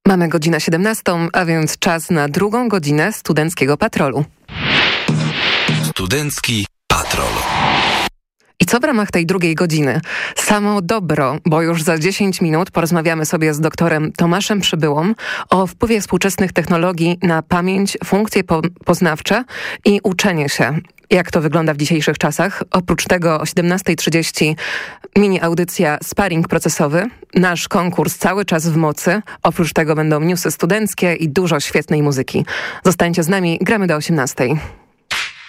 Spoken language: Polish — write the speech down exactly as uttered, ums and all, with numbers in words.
Mamy godzinę siedemnastą, a więc czas na drugą godzinę Studenckiego Patrolu. Studencki Patrol. I co w ramach tej drugiej godziny? Samo dobro, bo już za dziesięć minut porozmawiamy sobie z doktorem Tomaszem Przybyłą o wpływie współczesnych technologii na pamięć, funkcje po- poznawcze i uczenie się. Jak to wygląda w dzisiejszych czasach? Oprócz tego o siedemnasta trzydzieści mini audycja Sparring procesowy, nasz konkurs cały czas w mocy. Oprócz tego będą newsy studenckie i dużo świetnej muzyki. Zostańcie z nami, gramy do osiemnastej.